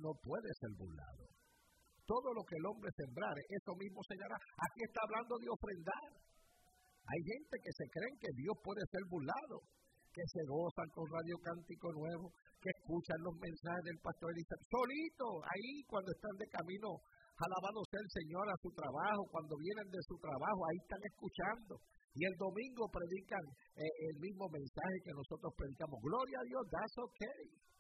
no puede ser burlado. Todo lo que el hombre sembrare, eso mismo señalará. Aquí está hablando de ofrendar. Hay gente que se creen que Dios puede ser burlado, que se gozan con Radio Cántico Nuevo, que escuchan los mensajes del pastor Elizabeth, solito, ahí cuando están de camino, alabado sea el Señor a su trabajo, cuando vienen de su trabajo, ahí están escuchando. Y el domingo predican el mismo mensaje que nosotros predicamos. Gloria a Dios, that's okay.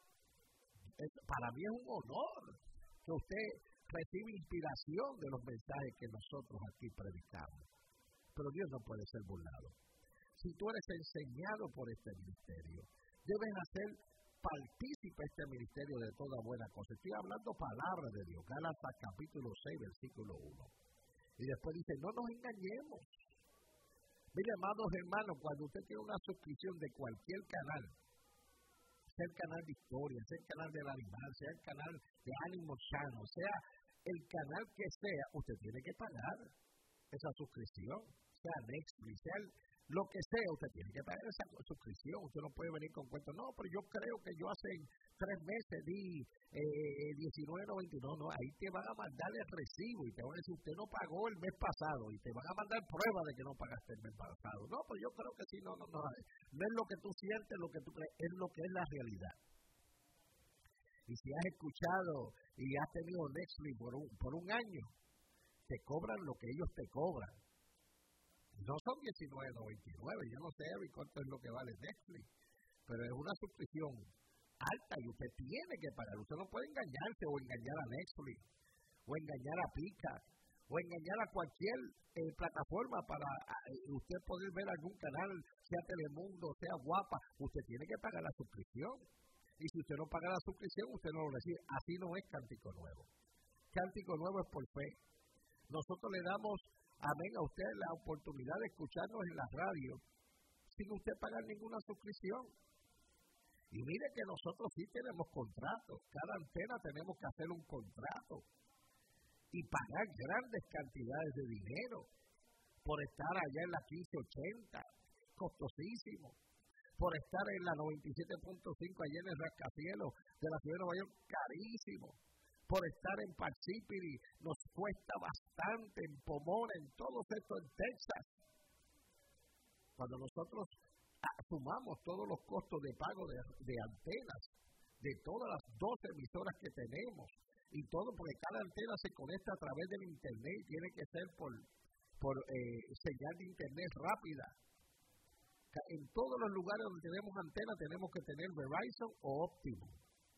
Para mí es un honor que usted reciba inspiración de los mensajes que nosotros aquí predicamos. Pero Dios no puede ser burlado. Si tú eres enseñado por este ministerio, debes hacer partícipe este ministerio de toda buena cosa. Estoy hablando palabra de Dios, Gálatas capítulo 6, versículo 1. Y después dice, no nos engañemos. Mire, amados hermanos, cuando usted tiene una suscripción de cualquier canal, sea el canal de historia, sea el canal del animal, sea el canal de Animal Channel, sea el canal que sea, usted tiene que pagar esa suscripción, sea Netflix, sea lo que sea, usted tiene que pagar esa suscripción. Usted no puede venir con cuentos, no, pero yo creo que yo hace 3 meses di $19.90, no, ahí te van a mandar el recibo y te van a decir, usted no pagó el mes pasado y te van a mandar prueba de que no pagaste el mes pasado. No, pero yo creo que sí, no es lo que tú sientes, lo que tú crees, es lo que es la realidad. Y si has escuchado y has tenido Netflix por un año, te cobran lo que ellos te cobran. No son $19.99, yo no sé cuánto es lo que vale Netflix, pero es una suscripción alta y usted tiene que pagar. Usted no puede engañarse o engañar a Netflix, o engañar a Pica, o engañar a cualquier plataforma para usted poder ver algún canal, sea Telemundo, sea Guapa. Usted tiene que pagar la suscripción. Y si usted no paga la suscripción, usted no lo recibe. Así no es Cántico Nuevo. Cántico Nuevo es por fe. Nosotros le damos, amén, a usted la oportunidad de escucharnos en la radio sin usted pagar ninguna suscripción. Y mire que nosotros sí tenemos contratos. Cada antena tenemos que hacer un contrato y pagar grandes cantidades de dinero por estar allá en la 1580, costosísimo. Por estar en la 97.5 allá en el rascacielos de la ciudad de Nueva York, carísimo. Por estar en Parsippany nos cuesta bastante, en Pomona, en todo esto, en Texas. Cuando nosotros sumamos todos los costos de pago de antenas, de todas las 12 emisoras que tenemos, y todo, porque cada antena se conecta a través del internet, y tiene que ser por señal de internet rápida. En todos los lugares donde tenemos antenas tenemos que tener Verizon o Optimum.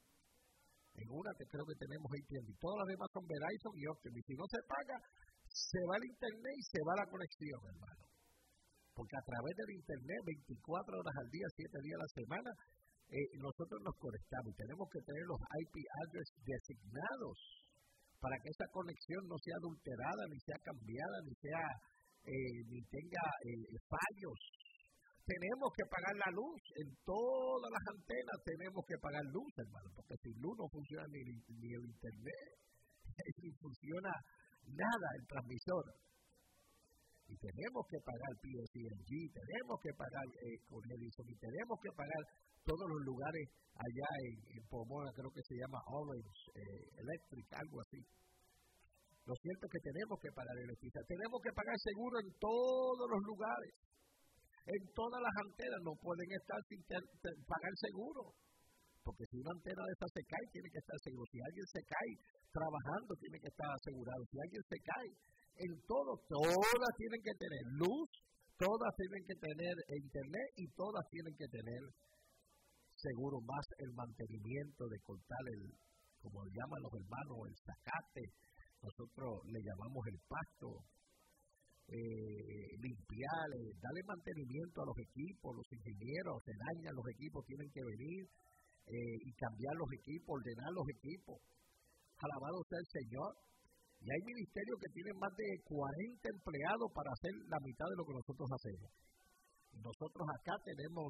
En una creo que tenemos AT&T. Todas las demás son Verizon y Optimum. Y si no se paga, se va el internet y se va la conexión, hermano. Porque a través del internet, 24 horas al día, 7 días a la semana, nosotros nos conectamos. Tenemos que tener los IP address designados para que esa conexión no sea adulterada, ni sea cambiada, ni tenga fallos. Tenemos que pagar la luz. En todas las antenas tenemos que pagar luz, hermano, porque sin luz no funciona ni el internet, ni funciona nada el transmisor. Y tenemos que pagar PSE&G, tenemos que pagar con Edison, y tenemos que pagar todos los lugares allá en Pomona, creo que se llama Orange Electric, algo así. Lo cierto es que tenemos que pagar electricidad, tenemos que pagar seguro en todos los lugares. En todas las antenas no pueden estar sin pagar seguro. Porque si una antena de esta se cae, tiene que estar seguro. Si alguien se cae trabajando, tiene que estar asegurado. Si alguien se cae, en todo, todas tienen que tener luz, todas tienen que tener internet y todas tienen que tener seguro, más el mantenimiento de cortar como le llaman los hermanos, el zacate. Nosotros le llamamos el pasto. Limpiar, darle mantenimiento a los equipos, los ingenieros, se dañan los equipos, tienen que venir y cambiar los equipos, ordenar los equipos. Alabado sea el Señor. Y hay ministerios que tienen más de 40 empleados para hacer la mitad de lo que nosotros hacemos. Nosotros acá tenemos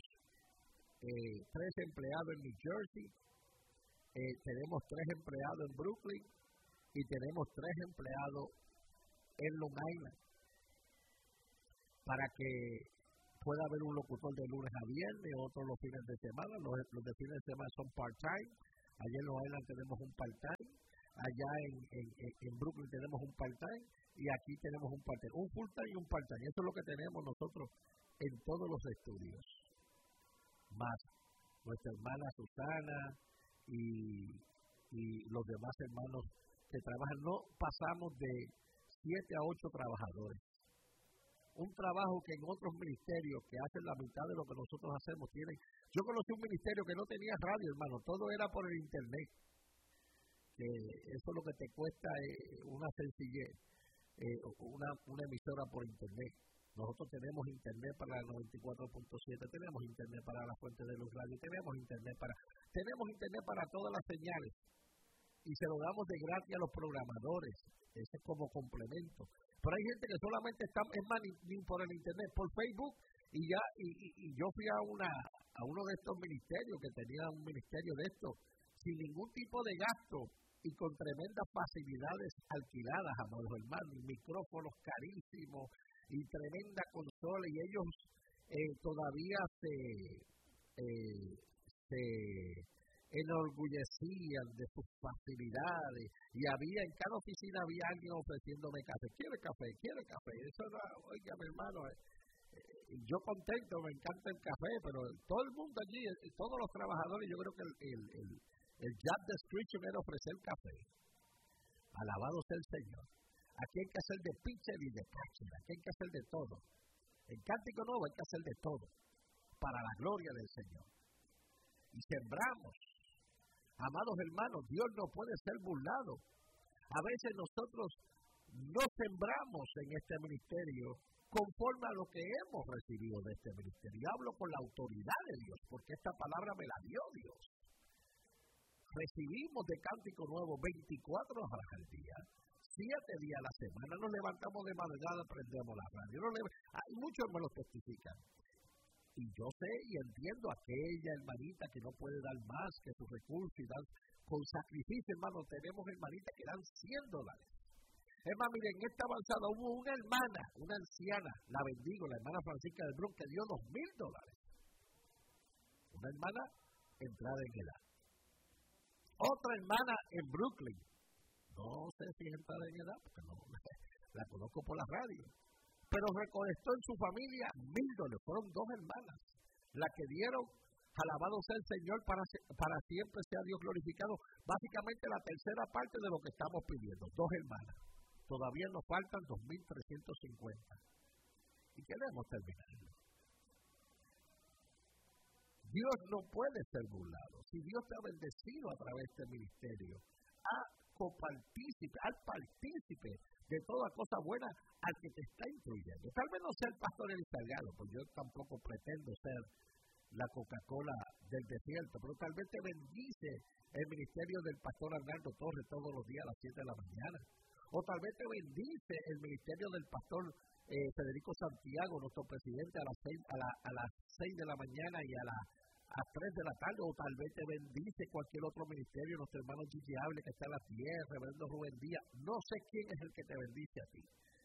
3 empleados en New Jersey, tenemos 3 empleados en Brooklyn y tenemos 3 empleados en Long Island. Para que pueda haber un locutor de lunes a viernes, otros los fines de semana. Los de fines de semana son part-time, Allá en Long Island tenemos un part-time, allá en Brooklyn tenemos un part-time y aquí tenemos un part-time. Un full-time y un part-time. Eso es lo que tenemos nosotros en todos los estudios. Más nuestra hermana Susana y los demás hermanos que trabajan. No pasamos de 7 a 8 trabajadores. Un trabajo que en otros ministerios que hacen la mitad de lo que nosotros hacemos tienen. Yo conocí un ministerio que no tenía radio, hermano, todo era por el internet. Que eso es lo que te cuesta una sencillez, una emisora por internet. Nosotros tenemos internet para la 94.7, tenemos internet para la Fuente de Luz Radio, tenemos internet para todas las señales. Y se lo damos de gratis a los programadores, ese es como complemento. Pero hay gente que solamente está, es más, ni por el internet, por Facebook, y yo fui a uno de estos ministerios, que tenía un ministerio de esto, sin ningún tipo de gasto, y con tremendas facilidades alquiladas, amados hermanos, micrófonos carísimos, y tremenda consola, y ellos todavía se enorgullecían de sus facilidades, y en cada oficina había alguien ofreciéndome café. ¿Quiere café? Eso era, oiga, mi hermano, yo contento, me encanta el café, pero todo el mundo allí, todos los trabajadores, yo creo que el job description era ofrecer café. Alabado sea el Señor. Aquí hay que hacer de pitcher y de catcher, aquí hay que hacer de todo. En Cántico Nuevo hay que hacer de todo, para la gloria del Señor. Y sembramos. Amados hermanos, Dios no puede ser burlado. A veces nosotros no sembramos en este ministerio conforme a lo que hemos recibido de este ministerio. Y hablo con la autoridad de Dios, porque esta palabra me la dio Dios. Recibimos de Cántico Nuevo 24 horas al día, 7 días a la semana. Nos levantamos de madrugada, prendemos la radio. Muchos me lo testifican. Y yo sé y entiendo a aquella hermanita que no puede dar más que sus recursos y dar con sacrificio, hermano. Tenemos hermanitas que dan $100. Hermano, miren, en esta avanzada hubo una hermana, una anciana, la bendigo, la hermana Francisca del Bronx, que dio $2,000. Una hermana entrada en edad. Otra hermana en Brooklyn, no sé si es entrada en edad, porque no la conozco por la radio, pero recolectó en su familia $1,000. Fueron 2 hermanas las que dieron. Alabado sea el Señor, para siempre sea Dios glorificado. Básicamente la tercera parte de lo que estamos pidiendo. 2 hermanas. Todavía nos faltan 2,350. Y queremos terminarlo. Dios no puede ser burlado. Si Dios te ha bendecido a través de este ministerio, al partícipe de toda cosa buena al que te está incluyendo. Tal vez no sea el pastor Elizalgado, pues yo tampoco pretendo ser la Coca-Cola del desierto, pero tal vez te bendice el ministerio del pastor Arnaldo Torres todos los días a las 7 de la mañana. O tal vez te bendice el ministerio del pastor Federico Santiago, nuestro presidente, a las 6 de la mañana y a las 3 de la tarde. O tal vez te bendice cualquier otro ministerio, nuestro hermano Gigi Able, que está a las 10, reverendo Rubén Díaz. No sé quién es el que te bendice a ti.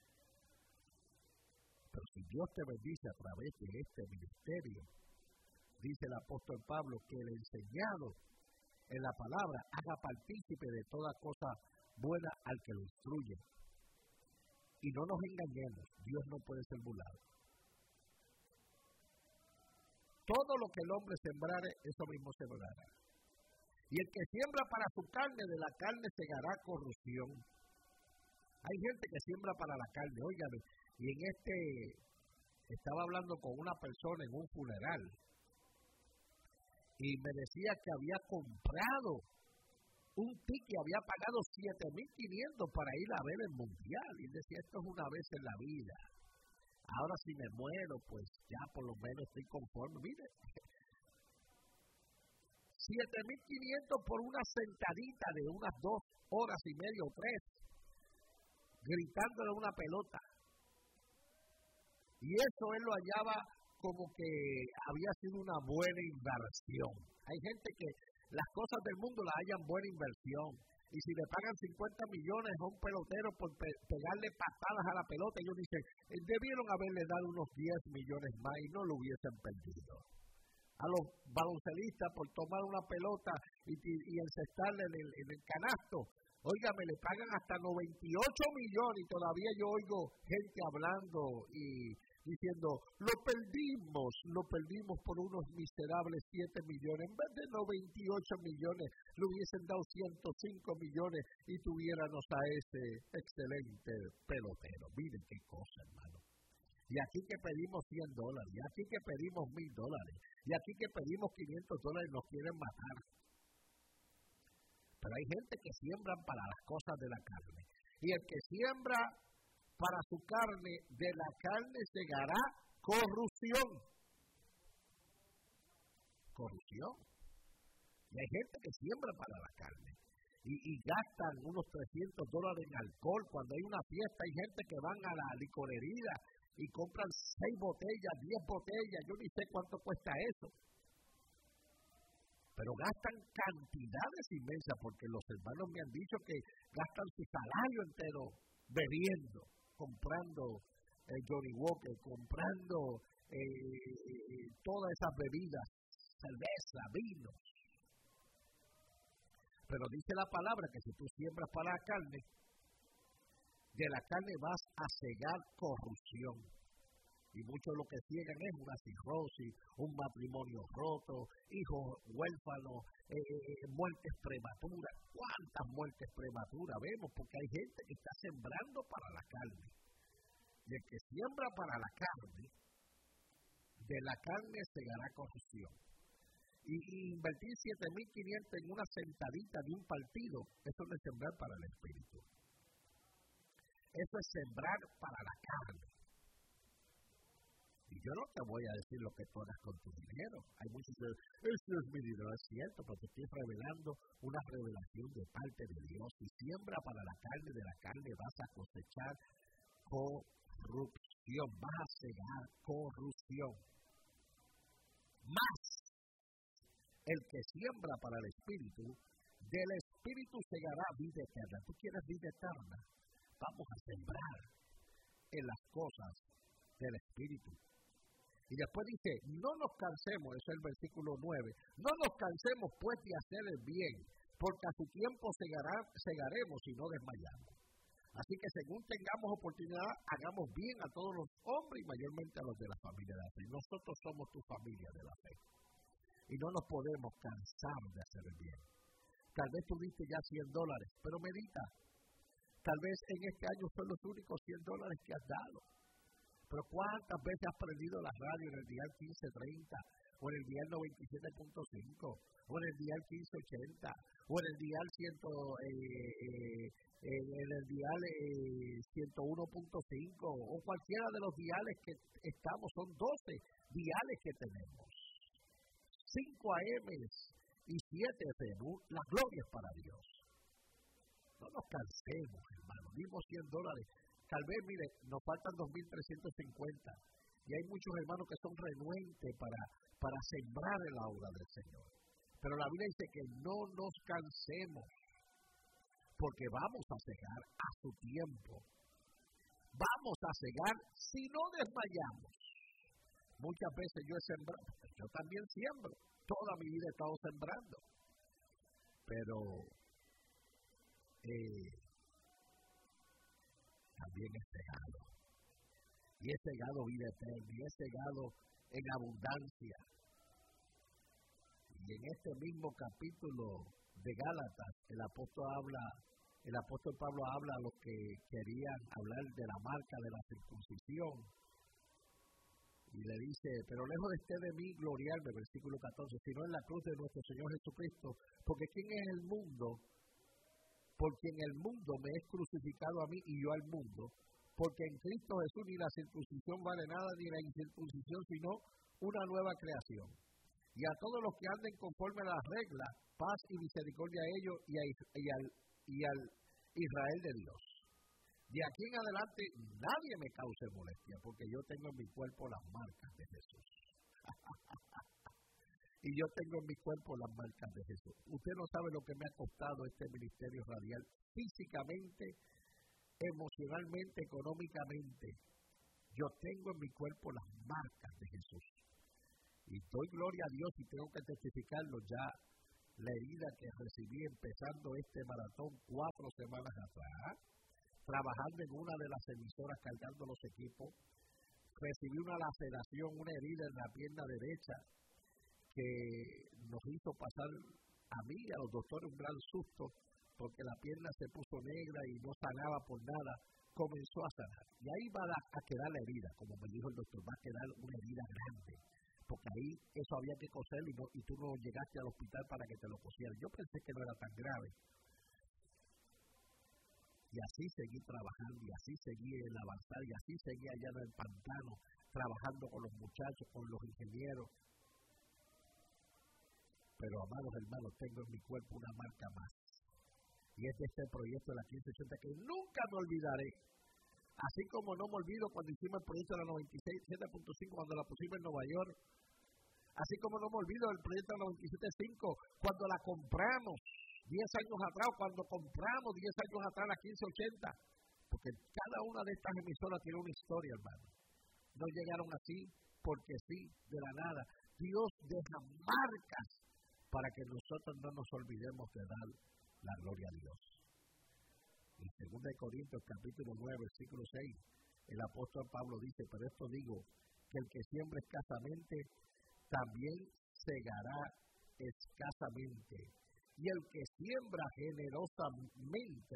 Pero si Dios te bendice a través de este ministerio, dice el apóstol Pablo, que el enseñado en la palabra haga partícipe de toda cosa buena al que lo instruye. Y no nos engañemos, Dios no puede ser burlado. Todo lo que el hombre sembrare, eso mismo sembrará. Y el que siembra para su carne, de la carne segará corrupción. Hay gente que siembra para la carne, óigame. Y estaba hablando con una persona en un funeral. Y me decía que había comprado un ticket, había pagado $7,500 para ir a ver el mundial. Y decía, esto es una vez en la vida. Ahora si me muero, pues ya por lo menos estoy conforme. Mire, $7,500 por una sentadita de unas 2 horas y media o 3, gritándole a una pelota. Y eso él lo hallaba como que había sido una buena inversión. Hay gente que las cosas del mundo las hallan buena inversión. Y si le pagan 50 millones a un pelotero por pegarle patadas a la pelota, ellos dicen, debieron haberle dado unos 10 millones más y no lo hubiesen perdido. a los baloncelistas por tomar una pelota y encestarla en el canasto. Óigame, le pagan hasta 98 millones y todavía yo oigo gente hablando y diciendo, lo perdimos por unos miserables 7 millones. En vez de 98 millones, le hubiesen dado 105 millones y tuviéramos a ese excelente pelotero. Miren qué cosa, hermano. Y aquí que pedimos $100, y aquí que pedimos $1,000, y aquí que pedimos $500, nos quieren matar. Pero hay gente que siembra para las cosas de la carne. Y el que siembra para su carne, de la carne segará corrupción. Corrupción. Y hay gente que siembra para la carne. Y gastan unos $300 en alcohol. Cuando hay una fiesta, hay gente que van a la licorería y compran 6 botellas, 10 botellas. Yo ni sé cuánto cuesta eso. Pero gastan cantidades inmensas, porque los hermanos me han dicho que gastan su salario entero bebiendo, comprando Johnny Walker, comprando todas esas bebidas, cerveza, vino. Pero dice la palabra que si tú siembras para la carne, de la carne vas a cegar corrupción. Y muchos lo que ciegan es una cirrosis, un matrimonio roto, hijos huérfanos, muertes prematuras. ¿Cuántas muertes prematuras vemos? Porque hay gente que está sembrando para la carne. Y el que siembra para la carne, de la carne segará corrupción. Y invertir 7,500 en una sentadita de un partido, eso no es sembrar para el espíritu. Eso es sembrar para la carne. Y yo no te voy a decir lo que tú hagas con tu dinero. Hay muchos que dicen, eso es mi dinero, es cierto, pero te estoy revelando una revelación de parte de Dios. Si siembra para la carne, de la carne vas a cosechar corrupción, vas a cegar corrupción. Más el que siembra para el espíritu, del espíritu segará vida eterna. ¿Tú quieres vida eterna? Vamos a sembrar en las cosas del espíritu. Y después dice, no nos cansemos, eso es el versículo 9, no nos cansemos pues de hacer el bien, porque a su tiempo segaremos y no desmayamos. Así que según tengamos oportunidad, hagamos bien a todos los hombres y mayormente a los de la familia de la fe. Nosotros somos tu familia de la fe. Y no nos podemos cansar de hacer el bien. Tal vez tú diste ya $100, pero medita. Tal vez en este año son los únicos $100 que has dado. Pero ¿cuántas veces has prendido la radio en el dial 1530, o en el dial 97.5, o en el dial 1580, o en el dial 101.5, o cualquiera de los diales que estamos? Son 12 diales que tenemos. 5 AM y 7 FM, la gloria es para Dios. No nos cansemos, hermano, dimos $100. Tal vez, mire, nos faltan 2,350. Y hay muchos hermanos que son renuentes para sembrar en la obra del Señor. Pero la Biblia dice que no nos cansemos, porque vamos a cegar a su tiempo. Vamos a cegar si no desmayamos. Muchas veces yo he sembrado, yo también siembro. Toda mi vida he estado sembrando. Pero también he cegado. Y he cegado vida eterna, y he cegado en abundancia. Y en este mismo capítulo de Gálatas, el apóstol Pablo habla a los que querían hablar de la marca de la circuncisión. Y le dice, pero lejos esté de mí gloriarme, versículo 14, sino en la cruz de nuestro Señor Jesucristo, porque ¿quién es el mundo? Porque en el mundo me es crucificado a mí y yo al mundo, porque en Cristo Jesús ni la circuncisión vale nada, ni la incircuncisión, sino una nueva creación. Y a todos los que anden conforme a las reglas, paz y misericordia a ellos y al Israel de Dios. De aquí en adelante nadie me cause molestia, porque yo tengo en mi cuerpo las marcas de Jesús. Y yo tengo en mi cuerpo las marcas de Jesús. Usted no sabe lo que me ha costado este ministerio radial, físicamente, emocionalmente, económicamente. Yo tengo en mi cuerpo las marcas de Jesús. Y doy gloria a Dios y tengo que testificarlo ya. La herida que recibí empezando este maratón 4 semanas atrás, trabajando en una de las emisoras cargando los equipos, recibí una laceración, una herida en la pierna derecha que nos hizo pasar a mí y a los doctores un gran susto porque la pierna se puso negra y no sanaba por nada. Comenzó a sanar. Y ahí va a quedar la herida, como me dijo el doctor, va a quedar una herida grande. Porque ahí eso había que coserlo y tú no llegaste al hospital para que te lo cosieran. Yo pensé que no era tan grave. Y así seguí trabajando, y así seguí en avanzar, y así seguí allá en el pantano, trabajando con los muchachos, con los ingenieros. Pero, amados hermanos, tengo en mi cuerpo una marca más. Y es de este proyecto de la 1580 que nunca me olvidaré. Así como no me olvido cuando hicimos el proyecto de la 97.5, cuando la pusimos en Nueva York. Así como no me olvido del proyecto de la 97.5, cuando la compramos 10 años atrás, cuando compramos 10 años atrás la 1580. Porque cada una de estas emisoras tiene una historia, hermano. No llegaron así porque sí, de la nada. Dios deja marcas para que nosotros no nos olvidemos de dar la gloria a Dios. En 2 Corintios capítulo 9, versículo 6, el apóstol Pablo dice, pero esto digo, que el que siembra escasamente, también segará escasamente. Y el que siembra generosamente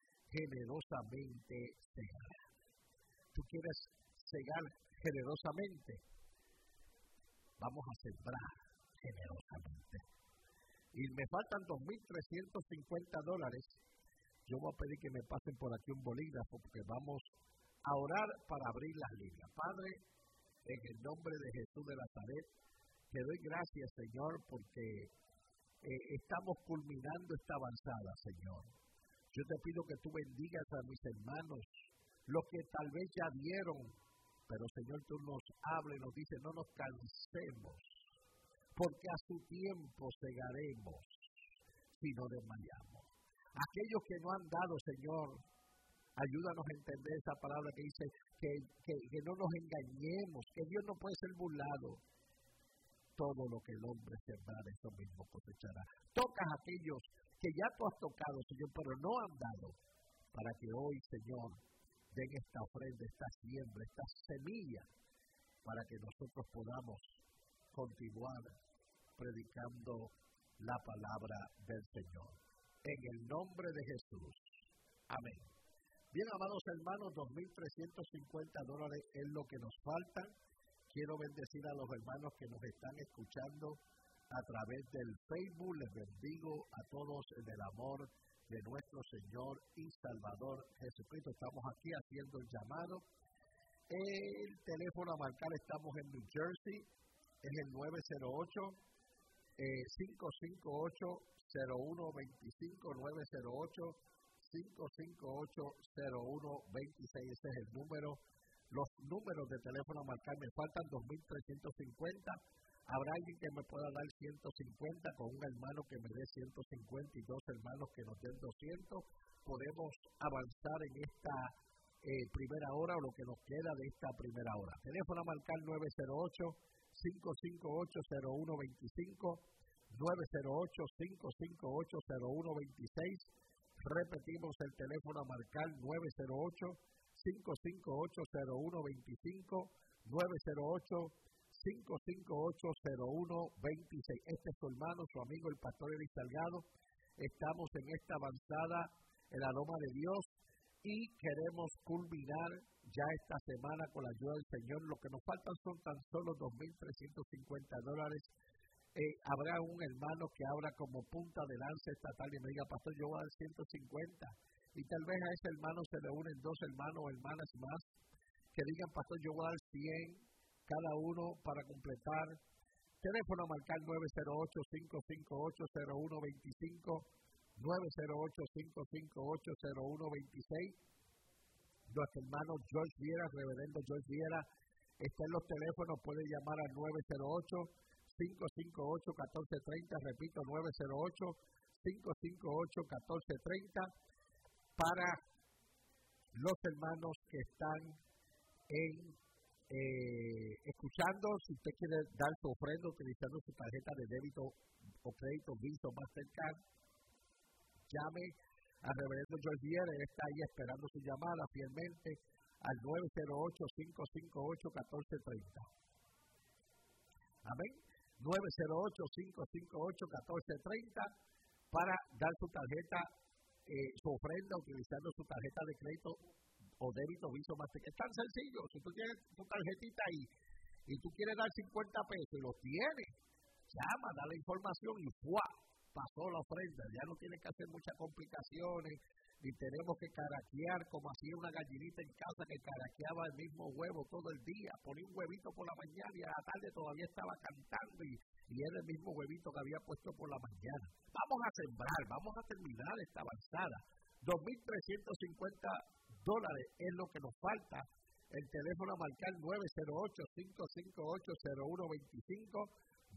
segará. ¿Tú quieres segar generosamente? Vamos a sembrar generosamente. Y me faltan $2,350. Yo voy a pedir que me pasen por aquí un bolígrafo porque vamos a orar para abrir las líneas. Padre, en el nombre de Jesús de Nazaret, te doy gracias, Señor, porque estamos culminando esta avanzada, Señor. Yo te pido que tú bendigas a mis hermanos, los que tal vez ya dieron, pero Señor, tú nos hables, nos dices, no nos cansemos, porque a su tiempo segaremos si no desmayamos. Aquellos que no han dado, Señor, ayúdanos a entender esa palabra que dice que no nos engañemos, que Dios no puede ser burlado. Todo lo que el hombre sembrará, eso mismo cosechará. Tocas a aquellos que ya tú has tocado, Señor, pero no han dado, para que hoy, Señor, den esta ofrenda, esta siembra, esta semilla, para que nosotros podamos continuar predicando la palabra del Señor. En el nombre de Jesús. Amén. Bien, amados hermanos, $2,350 es lo que nos falta. Quiero bendecir a los hermanos que nos están escuchando a través del Facebook. Les bendigo a todos en el amor de nuestro Señor y Salvador Jesucristo. Estamos aquí haciendo el llamado. El teléfono a marcar, estamos en New Jersey, es el 908-558-0125, 908-558-0126. Ese es el número. Los números de teléfono a marcar, me faltan $2,350. Habrá alguien que me pueda dar 150 con un hermano que me dé 150 y dos hermanos que nos den 200. Podemos avanzar en esta primera hora o lo que nos queda de esta primera hora. Teléfono a marcar 908-558-0125, 908-558-0126. Repetimos el teléfono a marcar 908-558-0125, 908-558-0126. Este es su hermano, su amigo, el pastor Eric Salgado. Estamos en esta avanzada en la Loma de Dios y queremos culminar ya esta semana con la ayuda del Señor. Lo que nos faltan son tan solo $2,350. Habrá un hermano que abra como punta de lanza esta tarde y me diga, pastor, yo voy a dar 150. Y tal vez a ese hermano se le unen dos hermanos o hermanas más que digan, pastor, yo voy a dar 100 cada uno para completar. Teléfono a marcar 908-558-0125, 908-558-0126. Nuestro hermano George Viera, reverendo George Viera, está en los teléfonos, puede llamar al 908-558-1430, repito, 908-558-1430, para los hermanos que están en escuchando, si usted quiere dar su ofrenda utilizando su tarjeta de débito o crédito Visa o Mastercard, llame al reverendo George Viera, él está ahí esperando su llamada fielmente al 908-558-1430. Amén. 908-558-1430 para dar su tarjeta, su ofrenda utilizando su tarjeta de crédito o débito Visa o Mastercard. Es tan sencillo. Si tú tienes tu tarjetita ahí y tú quieres dar 50 pesos y los tienes, llama, da la información y ¡fua! Pasó la ofrenda. Ya no tienes que hacer muchas complicaciones, ni tenemos que caraquear como hacía una gallinita en casa que caraqueaba el mismo huevo todo el día. Ponía un huevito por la mañana y a la tarde todavía estaba cantando y era el mismo huevito que había puesto por la mañana. Vamos a sembrar, vamos a terminar esta avanzada. $2,350 es lo que nos falta. El teléfono a marcar 908-558-0125,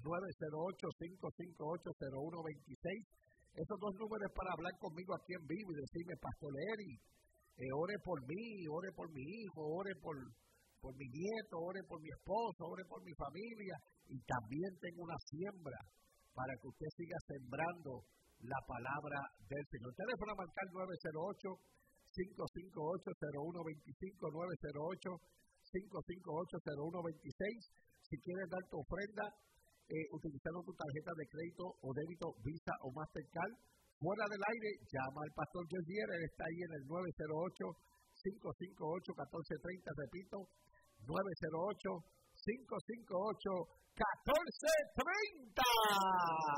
908-558-0126. Esos dos números para hablar conmigo aquí en vivo y decirme, Pastor Eri, ore por mí, ore por mi hijo, ore por mi nieto, ore por mi esposo, ore por mi familia. Y también tengo una siembra para que usted siga sembrando la palabra del Señor. El teléfono a marcar 908-558-0125, 908-558-0126. Si quieres dar tu ofrenda utilizando tu tarjeta de crédito o débito Visa o Mastercard, fuera del aire, llama al pastor George Viera, él está ahí en el 908-558-1430, repito, 908-558-1430.